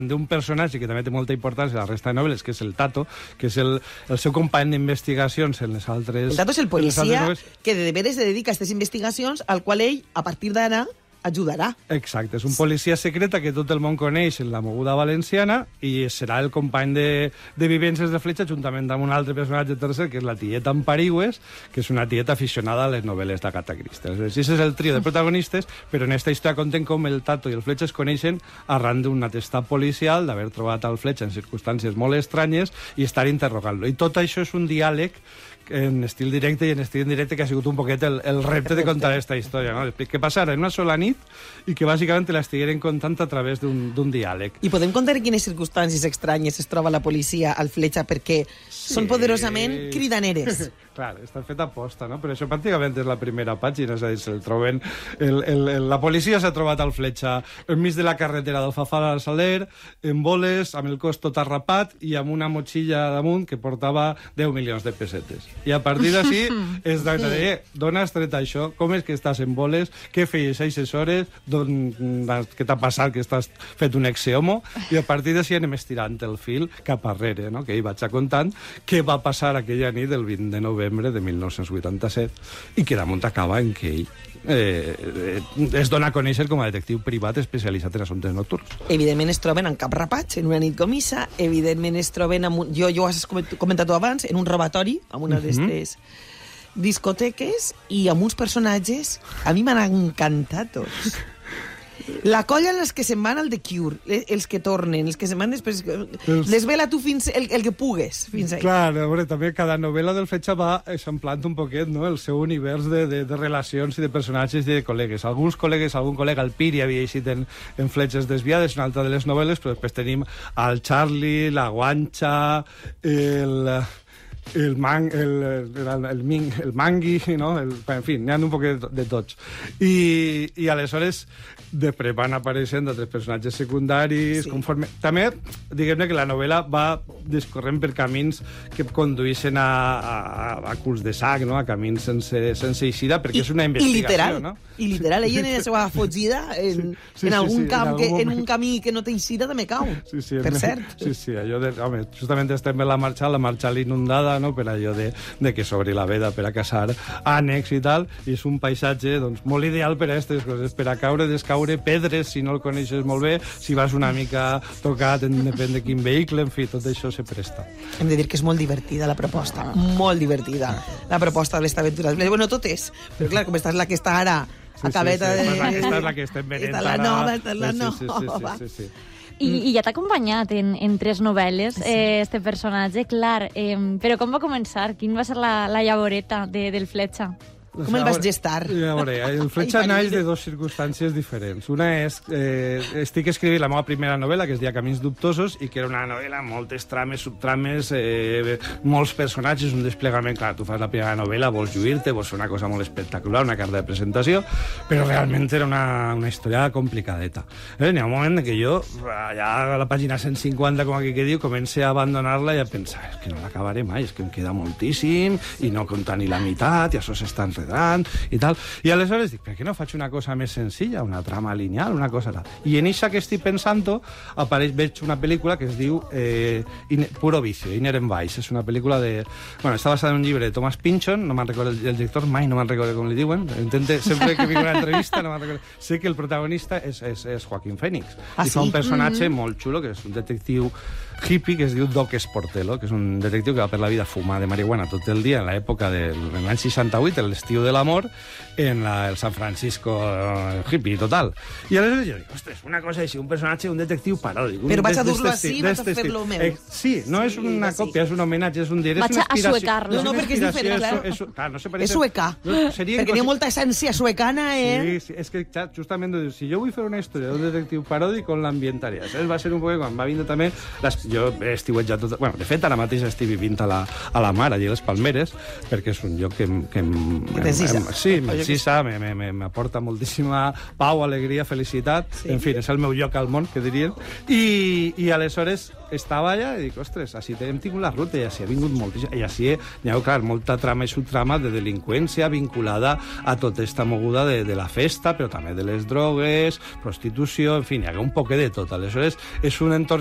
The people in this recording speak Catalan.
d'un personatge que també té molta importància a la resta de novel·les, que és el Tato, que és el seu company d'investigacions en les altres... El Tato és el policia que de veres se dedica a aquestes investigacions, al qual ell, a partir d'ara, ajudarà. Exacte, és un policia secreta que tot el món coneix en la moguda valenciana i serà el company de vivències de Fletxa juntament amb un altre personatge tercer, que és la tieta Amparigües, que és una tieta aficionada a les novel·les d'Agatha Christie. Així és el trio de protagonistes, però en esta història conten com el Tato i el Fletxa es coneixen arran d'un atestat policial d'haver trobat el Fletxa en circumstàncies molt estranyes i estar interrogant-lo. I tot això és un diàleg en estil directe i en estil indirecte que ha sigut un poquet el repte de contar aquesta història, no? Que passara en una sola nit i que bàsicament te l'estigueren contant a través d'un diàleg. I podem contar en quines circumstàncies estranyes es troba la policia al Fletxa perquè són poderosament cridaneres. Clar, està fet a posta, no? Però això pràcticament és la primera pàgina, és a dir, se'l troben... La policia s'ha trobat al Fletxa enmig de la carretera d'Alfafar al Saler, en boles, amb el cos tot arrapat i amb una motxilla damunt que portava 10 milions de pessetes. I a partir d'ací és de d'on has tret això? Com és que estàs en boles? Què feies a 6 hores? Què t'ha passat? Que estàs fet un exehomo? I a partir d'ací anem estirant el fil cap arrere, no? Que ell vaig contant què va passar aquella nit del 20 de novembre de 1987 i que damunt acaba en que ell es dona a conèixer com a detectiu privat especialitzat en assumptes nocturns. Evidentment es troben en cap rapatx, en una nit comissa, evidentment es troben jo ho has comentat abans, en un robatori, amb una d'aquestes discoteques, i amb uns personatges a mi m'han encantat tots. La colla els que se'n van al The Cure, els que tornen, els que se'n van després... Desvela tu fins el que pugues, fins ahí. Clar, a veure, també cada novel·la del Fletxa va eixamplant un poquet, no?, el seu univers de relacions i de personatges i de col·legues. Algun col·lega, el Piri, havia eixit en Fletxes desviades, una altra de les novel·les, però després tenim el Charlie, la Guanxa, el Mangui, no? En fi, n'hi ha un poquet de tots. I aleshores després van apareixent altres personatges secundaris, conforme... També, diguem-ne que la novel·la va discorrent per camins que condueixen a culs de sac, no? A camins sense eixida, perquè és una investigació, no? I literal, ella en la seva fugida, en algun camp, en un camí que no té eixida, també cau, per cert. Sí, allò de... Home, justament estem en la marxal inundada, no?, per allò de que s'obri la veda per a caçar ànecs i tal, i és un paisatge doncs, molt ideal per a aquestes coses, per a caure, descaure, pedres, si no el coneixes molt bé, si vas una mica tocat, depèn de quin vehicle, en fi, tot això se presta. Hem de dir que és molt divertida la proposta, molt divertida, la proposta de l'esta aventura. Bueno, tot és, però clar, com esta és la que està ara, acabeta de... Esta és la que estem venent ara. Esta és la nova. Sí. I ja t'ha acompanyat en 3 novel·les, este personatge, clar. Però com va començar? Quin va ser la llavoreta del Fletxa? Com el vas gestar? A veure, el Fletxa naix de 2 circumstàncies diferents. Una és... estic escrivint la meva primera novel·la, que es deia Camins dubtosos, i que era una novel·la amb moltes trames, subtrames, molts personatges, un desplegament... Clar, tu fas la primera novel·la, vols lluir-te, vols fer una cosa molt espectacular, una carta de presentació, però realment era una història complicadeta. N'hi ha un moment que jo, allà a la pàgina 150, com aquí que diu, comencé a abandonar-la i a pensar, és que no l'acabaré mai, és que em queda moltíssim, i no compta ni la meitat, i això s'està enredant, i tal. I aleshores dic, per què no faig una cosa més senzilla, una trama lineal, una cosa tal? I en això que estic pensant-ho, veig una pel·lícula que es diu Puro Vicio, Inherent Vice. És una pel·lícula de... Bueno, està basada en un llibre de Thomas Pynchon, no me'n recordo el director, mai no me'n recordo com li diuen. Intente, sempre que vinc a una entrevista, no me'n recordo. Sé que el protagonista és Joaquín Phoenix. I fa un personatge molt xulo, que és un detectiu hippie que es diu Doc Sportello, que és un detectiu que va per la vida a fumar de marihuana tot el dia en l'època de l'any 68, l'estiu de l'amor, en el San Francisco hippie total. I aleshores jo dic, ostres, una cosa així, un personatge, un detectiu paròdic. Però vaig a dur-lo així, vaig a fer-lo meu. Sí, no és una còpia, és un homenatge, és un dir, és una inspiració. Vaig a suecar-lo. No, perquè és diferent, clar. És sueca, perquè hi ha molta essència suecana, Sí, és que justament, si jo vull fer una història d'un detectiu paròdic, on l'ambientaria? Va ser un poc quan va vindre també jo he estiuetjat tot... Bueno, de fet, ara mateix estic vivint a la mar, allà a les Palmeres, perquè és un lloc que m'aporta moltíssima pau, alegria, felicitat. Sí. En fi, és el meu lloc al món, que dirien. I aleshores estava allà i dic, ostres, així hem tingut la ruta i així ha vingut moltíssim... I així hi ha, clar, molta trama i subtrama de delinqüència vinculada a tota esta moguda de la festa, però també de les drogues, prostitució, en fi, hi ha un poc de tot. Aleshores, és un entorn